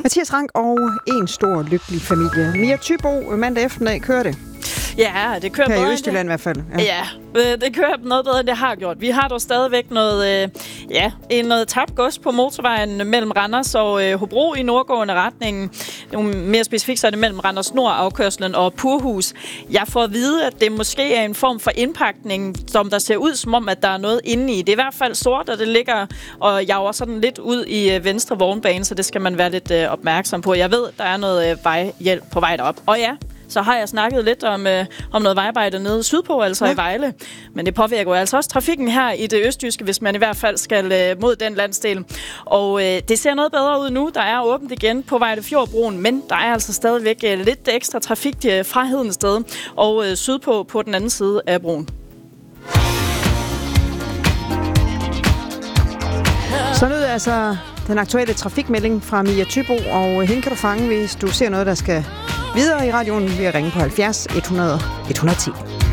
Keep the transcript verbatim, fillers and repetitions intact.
Mathias Rank og en stor lykkelig familie. Mia Thybo, mandag eftermiddag, kører det. Ja, det kører her bedre i Østjylland i hvert fald. Ja. ja, det kører noget bedre, end det har gjort. Vi har dog stadigvæk noget, ja, noget tabt gods på motorvejen mellem Randers og øh, Hobro i nordgående retningen. Mere specifikt så er det mellem Randers Nord afkørslen og Purhus. Jeg får at vide, at det måske er en form for indpakning, som der ser ud som om, at der er noget inde i. Det er i hvert fald sort, og det ligger og jager sådan lidt ud i øh, venstre vognbane, så det skal man være lidt øh, opmærksom på. Jeg ved, der er noget øh, vejhjælp på vej derop. Og ja, så har jeg snakket lidt om, øh, om noget vejarbejde nede sydpå, altså ja. i Vejle. Men det påvirker jo altså også trafikken her i det østjyske, hvis man i hvert fald skal øh, mod den landsdel. Og øh, det ser noget bedre ud nu. Der er åbent igen på Vejlefjordbroen, men der er altså stadigvæk øh, lidt ekstra trafik øh, fra Hedensted og øh, sydpå på den anden side af broen. Så lød altså den aktuelle trafikmelding fra Mia Thybo, og hende kan du fange, hvis du ser noget, der skal videre i radioen ved at ringe på halvfjerds et hundrede et hundrede og ti.